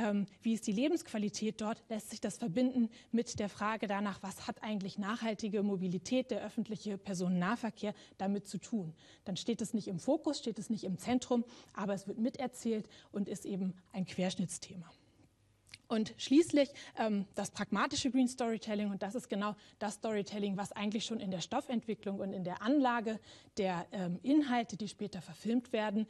wie ist die Lebensqualität dort, lässt sich das verbinden mit der Frage danach, was hat eigentlich nachhaltige Mobilität, der öffentliche Personennahverkehr damit zu tun. Dann steht es nicht im Fokus, steht es nicht im Zentrum, aber es wird miterzählt und ist eben ein Querschnittsthema. Und schließlich das pragmatische Green Storytelling, und das ist genau das Storytelling, was eigentlich schon in der Stoffentwicklung und in der Anlage der Inhalte, die später verfilmt werden,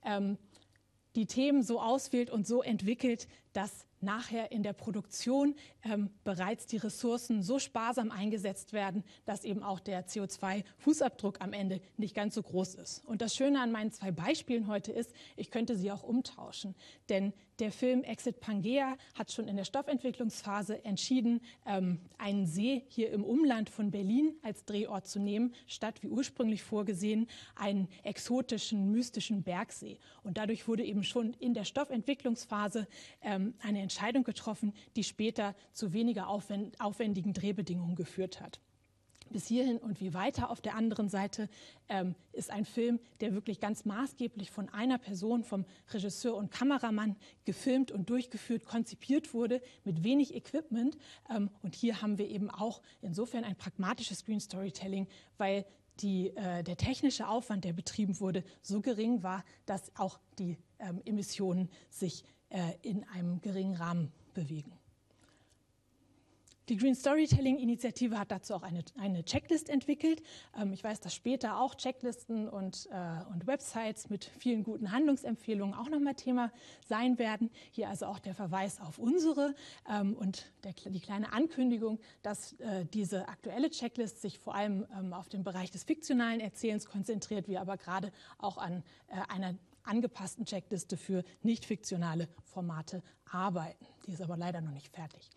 die Themen so auswählt und so entwickelt, dass nachher in der Produktion bereits die Ressourcen so sparsam eingesetzt werden, dass eben auch der CO2-Fußabdruck am Ende nicht ganz so groß ist. Und das Schöne an meinen 2 Beispielen heute ist, ich könnte sie auch umtauschen. Denn der Film Exit Pangea hat schon in der Stoffentwicklungsphase entschieden, einen See hier im Umland von Berlin als Drehort zu nehmen, statt wie ursprünglich vorgesehen einen exotischen, mystischen Bergsee. Und dadurch wurde eben schon in der Stoffentwicklungsphase eine Entscheidung getroffen, die später zu weniger aufwendigen Drehbedingungen geführt hat. Bis hierhin und wie weiter auf der anderen Seite ist ein Film, der wirklich ganz maßgeblich von einer Person, vom Regisseur und Kameramann gefilmt und durchgeführt, konzipiert wurde, mit wenig Equipment. Und hier haben wir eben auch insofern ein pragmatisches Green Storytelling, weil der technische Aufwand, der betrieben wurde, so gering war, dass auch die Emissionen sich in einem geringen Rahmen bewegen. Die Green Storytelling-Initiative hat dazu auch eine Checklist entwickelt. Ich weiß, dass später auch Checklisten und Websites mit vielen guten Handlungsempfehlungen auch nochmal Thema sein werden. Hier also auch der Verweis auf unsere und die kleine Ankündigung, dass diese aktuelle Checklist sich vor allem auf den Bereich des fiktionalen Erzählens konzentriert, wir aber gerade auch an einer angepassten Checkliste für nicht fiktionale Formate arbeiten. Die ist aber leider noch nicht fertig.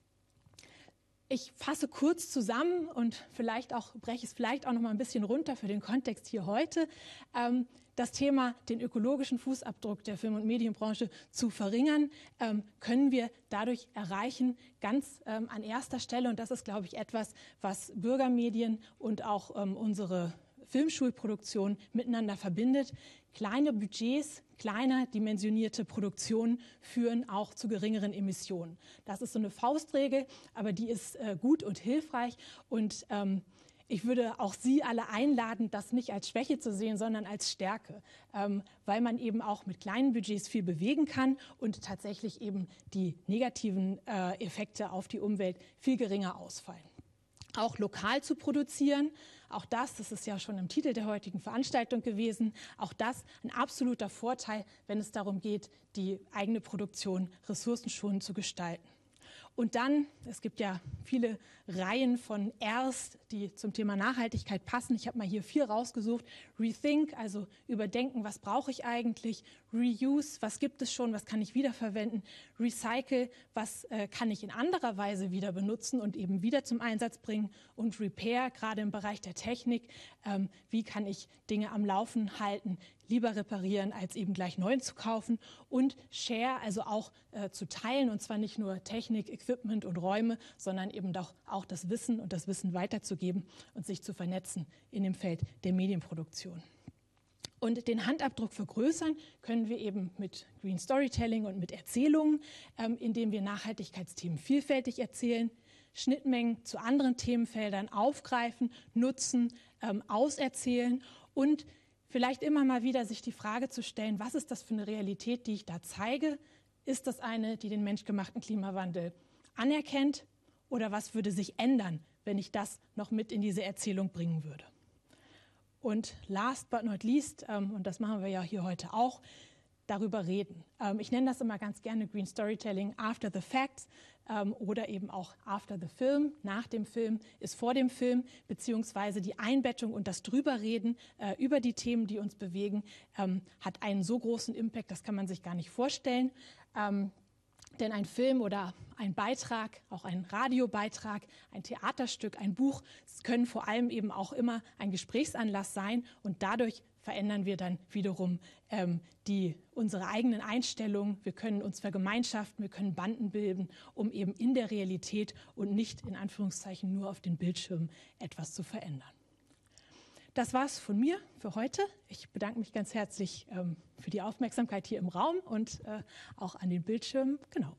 Ich fasse kurz zusammen und breche es vielleicht auch noch mal ein bisschen runter für den Kontext hier heute. Das Thema, den ökologischen Fußabdruck der Film- und Medienbranche zu verringern, können wir dadurch erreichen, ganz an erster Stelle. Und das ist, glaube ich, etwas, was Bürgermedien und auch unsere Filmschulproduktion miteinander verbindet. Kleine Budgets, kleiner dimensionierte Produktionen führen auch zu geringeren Emissionen. Das ist so eine Faustregel, aber die ist gut und hilfreich. Und ich würde auch Sie alle einladen, das nicht als Schwäche zu sehen, sondern als Stärke, weil man eben auch mit kleinen Budgets viel bewegen kann und tatsächlich eben die negativen Effekte auf die Umwelt viel geringer ausfallen. Auch lokal zu produzieren, auch das ist ja schon im Titel der heutigen Veranstaltung gewesen, auch das ein absoluter Vorteil, wenn es darum geht, die eigene Produktion ressourcenschonend zu gestalten. Und dann, es gibt ja viele Reihen von Rs, die zum Thema Nachhaltigkeit passen. Ich habe mal hier 4 rausgesucht. Rethink, also überdenken, was brauche ich eigentlich? Reuse, was gibt es schon, was kann ich wiederverwenden? Recycle, was kann ich in anderer Weise wieder benutzen und eben wieder zum Einsatz bringen? Und Repair, gerade im Bereich der Technik, wie kann ich Dinge am Laufen halten? Lieber reparieren, als eben gleich neu zu kaufen. Und Share, also auch zu teilen, und zwar nicht nur Technik, Equipment und Räume, sondern eben auch das Wissen und das Wissen weiterzugeben und sich zu vernetzen in dem Feld der Medienproduktion. Und den Handabdruck vergrößern können wir eben mit Green Storytelling und mit Erzählungen, indem wir Nachhaltigkeitsthemen vielfältig erzählen, Schnittmengen zu anderen Themenfeldern aufgreifen, nutzen, auserzählen und vielleicht immer mal wieder sich die Frage zu stellen, was ist das für eine Realität, die ich da zeige? Ist das eine, die den menschgemachten Klimawandel anerkennt? Oder was würde sich ändern, wenn ich das noch mit in diese Erzählung bringen würde? Und last but not least, und das machen wir ja hier heute auch, darüber reden. Ich nenne das immer ganz gerne Green Storytelling after the facts oder eben auch after the film. Nach dem Film ist vor dem Film, beziehungsweise die Einbettung und das Drüberreden über die Themen, die uns bewegen, hat einen so großen Impact, das kann man sich gar nicht vorstellen. Denn ein Film oder ein Beitrag, auch ein Radiobeitrag, ein Theaterstück, ein Buch, können vor allem eben auch immer ein Gesprächsanlass sein und dadurch verändern wir dann wiederum unsere eigenen Einstellungen. Wir können uns vergemeinschaften, wir können Banden bilden, um eben in der Realität und nicht in Anführungszeichen nur auf den Bildschirmen etwas zu verändern. Das war's von mir für heute. Ich bedanke mich ganz herzlich für die Aufmerksamkeit hier im Raum und auch an den Bildschirmen. Genau.